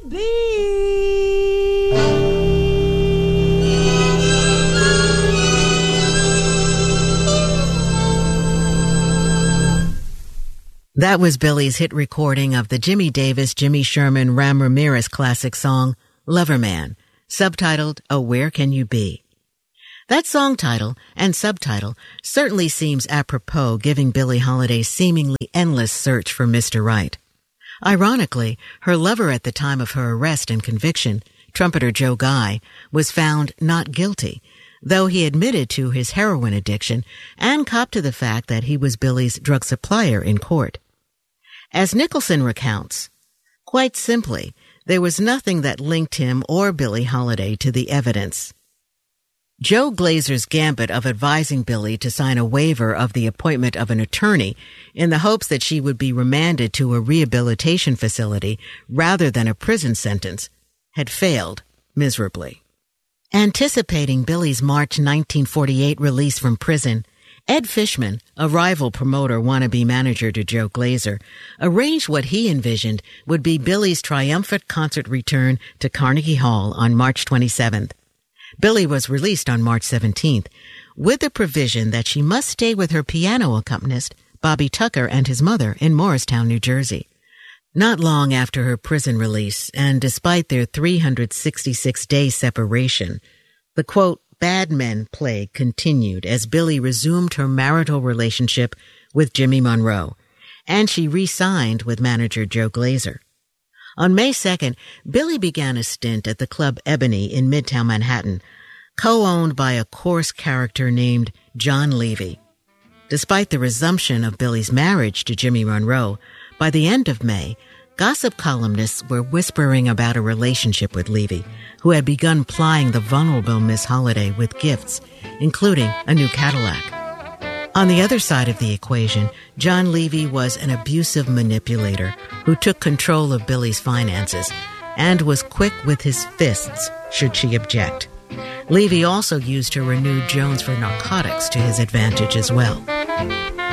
be. That was Billy's hit recording of the Jimmy Davis, Jimmy Sherman, Ram Ramirez classic song, Loverman, subtitled, Oh, Where Can You Be? That song title and subtitle certainly seems apropos, giving Billie Holiday's seemingly endless search for Mr. Right. Ironically, her lover at the time of her arrest and conviction, trumpeter Joe Guy, was found not guilty, though he admitted to his heroin addiction and copped to the fact that he was Billy's drug supplier in court. As Nicholson recounts, quite simply, there was nothing that linked him or Billie Holiday to the evidence. Joe Glazer's gambit of advising Billie to sign a waiver of the appointment of an attorney in the hopes that she would be remanded to a rehabilitation facility rather than a prison sentence had failed miserably. Anticipating Billie's March 1948 release from prison, Ed Fishman, a rival promoter wannabe manager to Joe Glazer, arranged what he envisioned would be Billie's triumphant concert return to Carnegie Hall on March 27th. Billie was released on March 17th, with the provision that she must stay with her piano accompanist, Bobby Tucker, and his mother in Morristown, New Jersey. Not long after her prison release, and despite their 366-day separation, the, quote, bad men plague continued as Billie resumed her marital relationship with Jimmy Monroe, and she re-signed with manager Joe Glazer. On May 2nd, Billie began a stint at the Club Ebony in Midtown Manhattan, co-owned by a coarse character named John Levy. Despite the resumption of Billie's marriage to Jimmy Monroe, by the end of May, gossip columnists were whispering about a relationship with Levy, who had begun plying the vulnerable Miss Holiday with gifts, including a new Cadillac. On the other side of the equation, John Levy was an abusive manipulator who took control of Billie's finances and was quick with his fists should she object. Levy also used her renewed Jones for narcotics to his advantage as well.